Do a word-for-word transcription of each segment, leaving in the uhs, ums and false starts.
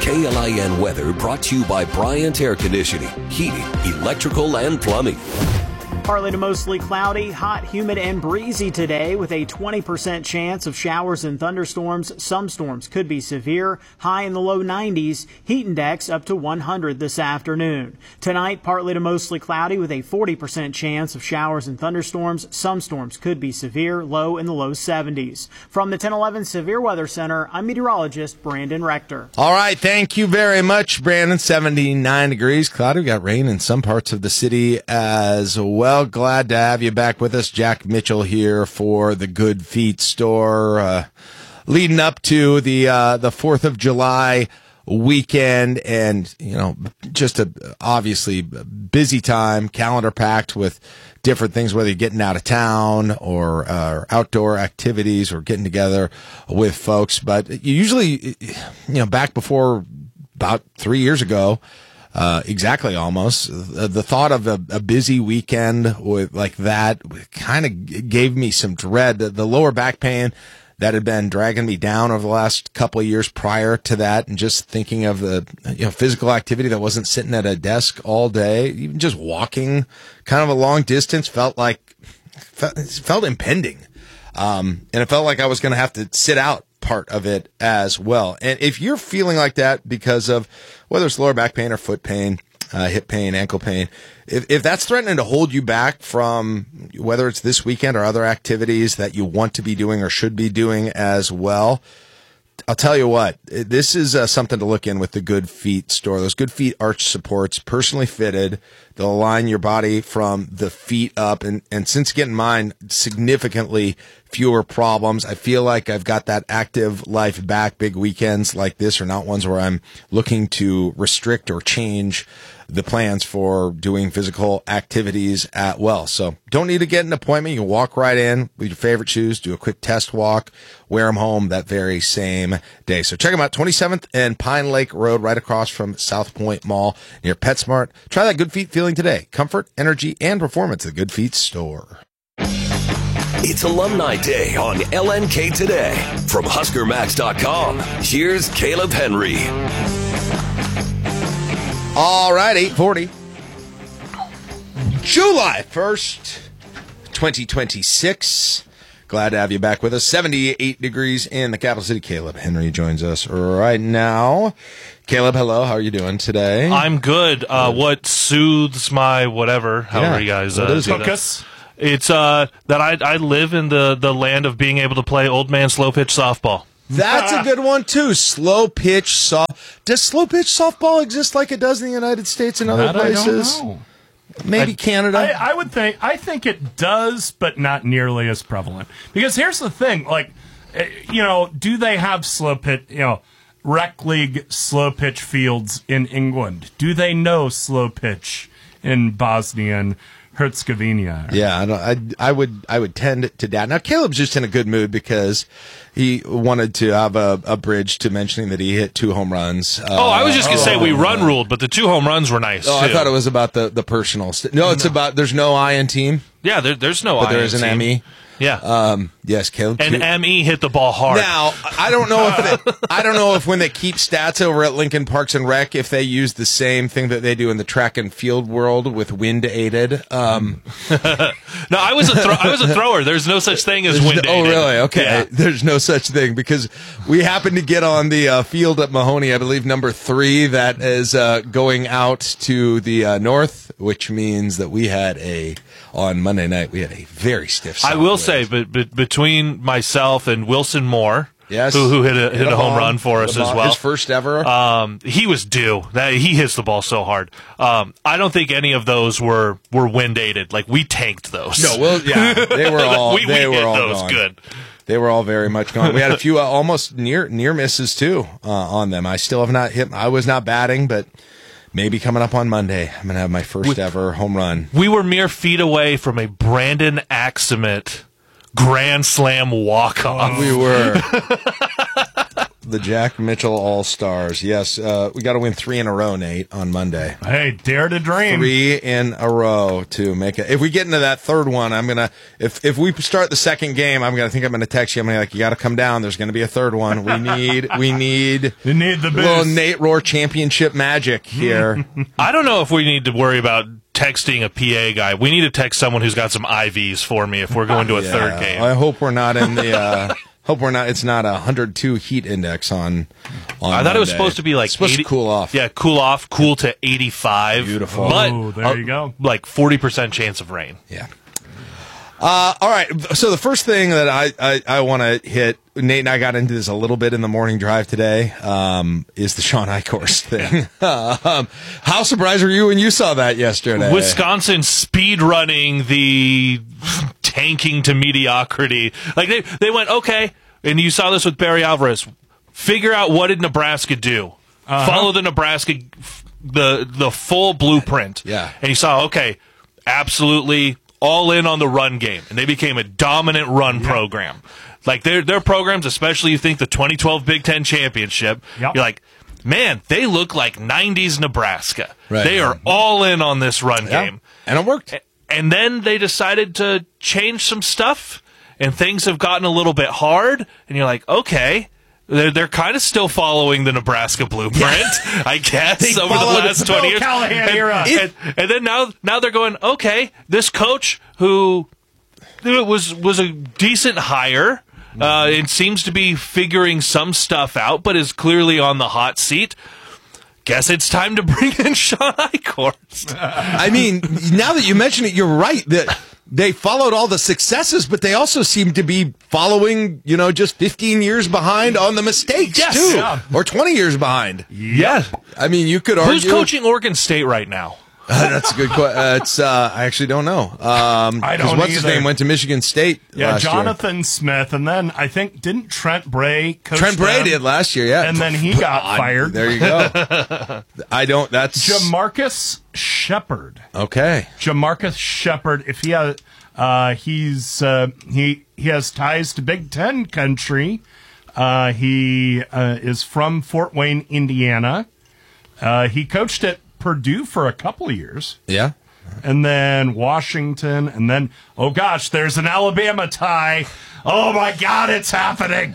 K L I N weather brought to you by Bryant Air Conditioning, Heating, Electrical, and Plumbing. Partly to mostly cloudy, hot, humid, and breezy today with a twenty percent chance of showers and thunderstorms. Some storms could be severe, high in the low nineties, heat index up to one hundred this afternoon. Tonight, partly to mostly cloudy with a forty percent chance of showers and thunderstorms. Some storms could be severe, low in the low seventies. From the ten eleven Severe Weather Center, I'm meteorologist Brandon Rector. All right, thank you very much, Brandon. seventy-nine degrees, cloudy. We got rain in some parts of the city as well. Glad to have you back with us. Jack Mitchell here for the Good Feet store, uh, leading up to the uh, the fourth of July weekend, and you know, just a obviously busy time, calendar packed with different things, whether you're getting out of town or uh, outdoor activities or getting together with folks. But you usually, you know, back before about three years ago. Uh, exactly, almost. The, the thought of a, a busy weekend with like that kind of gave me some dread. The, the lower back pain that had been dragging me down over the last couple of years prior to that, and just thinking of the you know physical activity that wasn't sitting at a desk all day, even just walking kind of a long distance felt like felt, felt impending, um, and it felt like I was going to have to sit out part of it as well. And if you're feeling like that because of whether it's lower back pain or foot pain, uh, hip pain, ankle pain, if, if that's threatening to hold you back from whether it's this weekend or other activities that you want to be doing or should be doing as well, I'll tell you what, this is uh, something to look in with the Good Feet store. Those Good Feet arch supports, personally fitted. They'll align your body from the feet up. And, and since getting mine, significantly fewer problems. I feel like I've got that active life back. Big weekends like this are not ones where I'm looking to restrict or change the plans for doing physical activities at well. So don't need to get an appointment. You can walk right in with your favorite shoes, do a quick test walk, wear them home that very same day. So check them out, twenty-seventh and Pine Lake Road, right across from South Point Mall near PetSmart. Try that Good Feet feeling today. Comfort, energy, and performance at the Good Feet store. It's Alumni Day on L N K Today. From Husker Max dot com, here's Caleb Henry. All right, eight forty. July first, twenty twenty-six. Glad to have you back with us. seventy-eight degrees in the capital city. Caleb Henry joins us right now. Caleb, hello. How are you doing today? I'm good. Uh, what soothes my whatever, however Yeah. you guys uh, What is it? do that. It's uh, that I, I live in the, the land of being able to play old man slow pitch softball. That's a good one, too. Slow pitch soft. Does slow pitch softball exist like it does in the United States and other That places? I don't know. Maybe I- Canada. I, I would think I think it does, but not nearly as prevalent. Because here's the thing: like, eh, you know, do they have slow pitch? You know, rec league slow pitch fields in England? Do they know slow pitch in Bosnia and Herzegovina? Yeah, I, don't, I I would I would tend to doubt. Now Caleb's just in a good mood because he wanted to have a, a bridge to mentioning that he hit two home runs. Uh, Oh, I was just going to say we oh, run ruled, but the two home runs were nice, Oh, too. I thought it was about the the personal. St- no, it's about there's no I in team, Yeah, there, there's no but there I is in an team. M E. Yeah. Um, yes, Caleb. and two- M E hit the ball hard. Now, I don't know if they, I don't know if when they keep stats over at Lincoln Parks and Rec, if they use the same thing that they do in the track and field world with wind aided. Um, No, I was a thro- I was a thrower. There's no such thing as wind oh, aided. really? Okay. Yeah. There's no such thing because we happened to get on the uh, field at Mahoney, I believe, number three, that is uh, going out to the uh, north, which means that we had a on Monday night we had a very stiff. I south will wind. say, but, but between myself and Wilson Moore, Yes. who, who hit a hit a home bomb, run for hit us a as bomb. well. His first ever. Um, he was due. That he hits the ball so hard. Um, I don't think any of those were, were wind aided. Like we tanked those. no, well, yeah, they were all we, they we were hit all those gone. good. They were all very much gone. We had a few uh, almost near near misses too uh, on them. I still have not hit. I was not batting, but maybe coming up on Monday, I'm gonna have my first We- ever home run. We were mere feet away from a Brandon Axement grand slam walk off. We were. The Jack Mitchell All-Stars. Yes, uh, we got to win three in a row, Nate, on Monday. Hey, dare to dream. Three in a row to make it. If we get into that third one, I'm gonna. If if we start the second game, I'm gonna think I'm gonna text you. I'm gonna be like, you got to come down. There's gonna be a third one. We need. We need. You need the boost. Little Nate Rohr championship magic here. I don't know if we need to worry about texting a P A guy. We need to text someone who's got some I Vs for me if we're going to a Yeah, third game. I hope we're not in the. Uh, hope we're not. It's not a one hundred two heat index on. on I thought it was Monday. supposed to be like It's supposed eighty to cool off. Yeah, cool off, cool to eighty-five. Beautiful. But Oh, there uh, you go. Like forty percent chance of rain. Yeah. Uh, all right. So the first thing that I, I, I want to hit, Nate and I got into this a little bit in the morning drive today, um, is the Sean Eichhorst thing. um, how surprised were you when you saw that yesterday? Wisconsin speed running the tanking to mediocrity. Like they, they went, okay, and you saw this with Barry Alvarez. Figure out what did Nebraska do. Uh-huh. Follow the Nebraska, the the full blueprint. Yeah. And you saw, okay, absolutely all in on the run game. And they became a dominant run yeah. program. Like their their programs, especially you think the twenty twelve Big Ten Championship, yep. you're like, man, they look like nineties Nebraska. Right. They are all in on this run yeah. game. And it worked. And then they decided to change some stuff, and things have gotten a little bit hard, and you're like, okay, they're, they're kind of still following the Nebraska blueprint, yeah. I guess, over the last twenty years. Callahan and, era. And, and then now, now they're going, okay, this coach who was was a decent hire, uh, and seems to be figuring some stuff out, but is clearly on the hot seat. Guess it's time to bring in Sean Eichhorst. I mean, now that you mention it, you're right. That they followed all the successes, but they also seem to be following, you know, just fifteen years behind on the mistakes, yes. too. Yeah. Or twenty years behind. Yeah. I mean, you could argue. Who's coaching Oregon State right now? Uh, that's a good question. Uh, it's uh, I actually don't know. Um, I don't what's his either. name went to Michigan State. Yeah, last Jonathan year. Smith, and then I think didn't Trent Bray coach Trent Bray them? did last year, yeah, and then he got God, fired. There you go. I don't. That's Jamarcus Shepard. Okay. Jamarcus Shepard. If he has, uh, he's uh, he he has ties to Big Ten country. Uh, he uh, is from Fort Wayne, Indiana. Uh, he coached at Purdue for a couple of years. Yeah. And then Washington, and then, oh gosh, there's an Alabama tie. Oh my God, it's happening.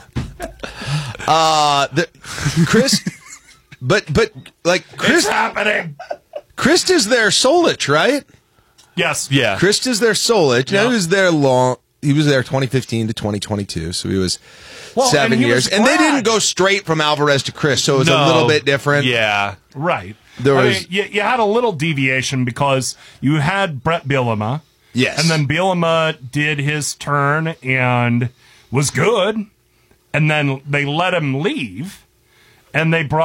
Uh, the, Chris, but, but, like, Chris, It's happening. Chris is their Solich, right? Yes. Yeah. Chris is their Solich. Yeah. He was there long, he was there twenty fifteen to twenty twenty-two, so he was Well, seven and he years. was And they Brad. didn't go straight from Alvarez to Chris, so it was No. a little bit different. Yeah. Right. There I was- mean, you, you had a little deviation because you had Brett Bielema. Yes. And then Bielema did his turn and was good. And then they let him leave. And they brought